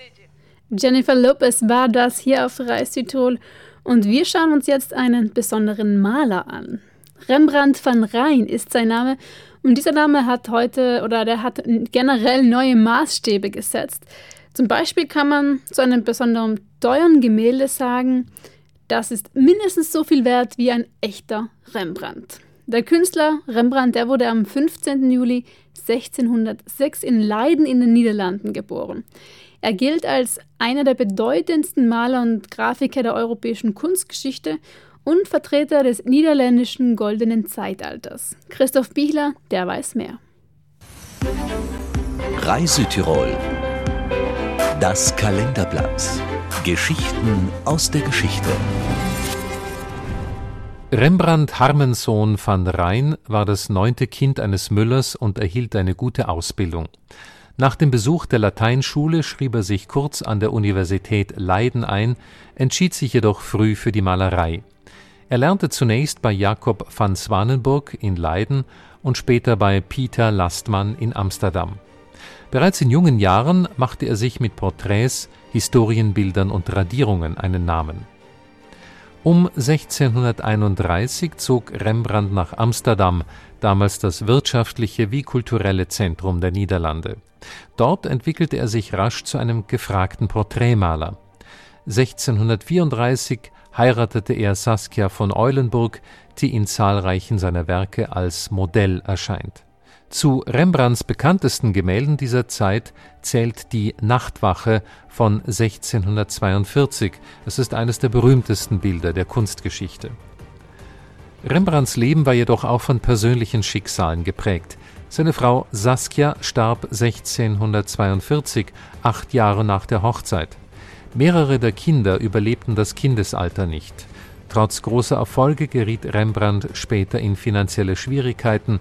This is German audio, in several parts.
Jennifer Lopez war das hier auf Reis Südtirol und wir schauen uns jetzt einen besonderen Maler an. Rembrandt van Rijn ist sein Name und dieser Name hat generell neue Maßstäbe gesetzt. Zum Beispiel kann man zu einem besonderen teuren Gemälde sagen, das ist mindestens so viel wert wie ein echter Rembrandt. Der Künstler Rembrandt, der wurde am 15. Juli 1606 in Leiden in den Niederlanden geboren. Er gilt als einer der bedeutendsten Maler und Grafiker der europäischen Kunstgeschichte und Vertreter des niederländischen goldenen Zeitalters. Christoph Bichler, der weiß mehr. Reis Südtirol. Das Kalenderblatt. Geschichten aus der Geschichte. Rembrandt Harmenzoon van Rijn war das 9. Kind eines Müllers und erhielt eine gute Ausbildung. Nach dem Besuch der Lateinschule schrieb er sich kurz an der Universität Leiden ein, entschied sich jedoch früh für die Malerei. Er lernte zunächst bei Jacob van Swanenburg in Leiden und später bei Pieter Lastman in Amsterdam. Bereits in jungen Jahren machte er sich mit Porträts, Historienbildern und Radierungen einen Namen. Um 1631 zog Rembrandt nach Amsterdam, damals das wirtschaftliche wie kulturelle Zentrum der Niederlande. Dort entwickelte er sich rasch zu einem gefragten Porträtmaler. 1634 heiratete er Saskia von Eulenburg, die in zahlreichen seiner Werke als Modell erscheint. Zu Rembrandts bekanntesten Gemälden dieser Zeit zählt die Nachtwache von 1642. Es ist eines der berühmtesten Bilder der Kunstgeschichte. Rembrandts Leben war jedoch auch von persönlichen Schicksalen geprägt. Seine Frau Saskia starb 1642, 8 Jahre nach der Hochzeit. Mehrere der Kinder überlebten das Kindesalter nicht. Trotz großer Erfolge geriet Rembrandt später in finanzielle Schwierigkeiten.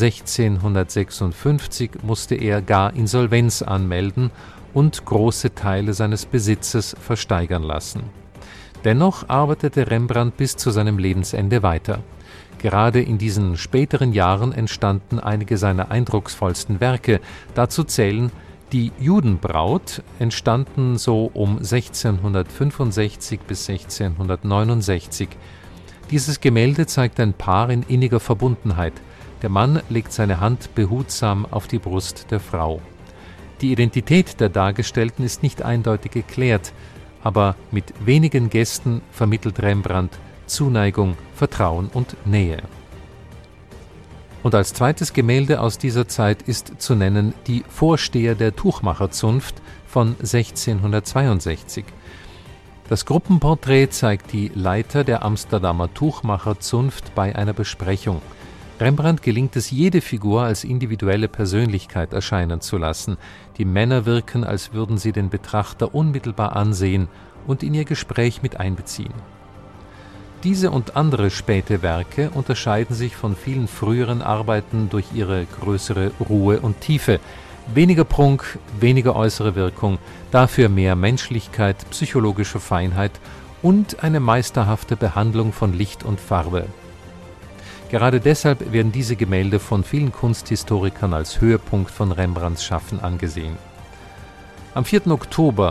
1656 musste er gar Insolvenz anmelden und große Teile seines Besitzes versteigern lassen. Dennoch arbeitete Rembrandt bis zu seinem Lebensende weiter. Gerade in diesen späteren Jahren entstanden einige seiner eindrucksvollsten Werke. Dazu zählen Die Judenbraut, entstanden so um 1665 bis 1669. Dieses Gemälde zeigt ein Paar in inniger Verbundenheit. Der Mann legt seine Hand behutsam auf die Brust der Frau. Die Identität der Dargestellten ist nicht eindeutig geklärt, aber mit wenigen Gesten vermittelt Rembrandt Zuneigung, Vertrauen und Nähe. Und als zweites Gemälde aus dieser Zeit ist zu nennen Die Vorsteher der Tuchmacherzunft von 1662. Das Gruppenporträt zeigt die Leiter der Amsterdamer Tuchmacherzunft bei einer Besprechung. Rembrandt gelingt es, jede Figur als individuelle Persönlichkeit erscheinen zu lassen. Die Männer wirken, als würden sie den Betrachter unmittelbar ansehen und in ihr Gespräch mit einbeziehen. Diese und andere späte Werke unterscheiden sich von vielen früheren Arbeiten durch ihre größere Ruhe und Tiefe. Weniger Prunk, weniger äußere Wirkung, dafür mehr Menschlichkeit, psychologische Feinheit und eine meisterhafte Behandlung von Licht und Farbe. Gerade deshalb werden diese Gemälde von vielen Kunsthistorikern als Höhepunkt von Rembrandts Schaffen angesehen. Am 4. Oktober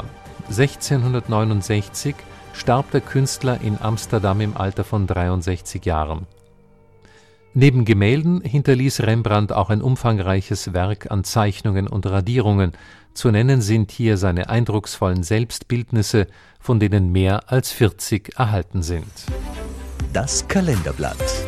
1669 starb der Künstler in Amsterdam im Alter von 63 Jahren. Neben Gemälden hinterließ Rembrandt auch ein umfangreiches Werk an Zeichnungen und Radierungen. Zu nennen sind hier seine eindrucksvollen Selbstbildnisse, von denen mehr als 40 erhalten sind. Das Kalenderblatt.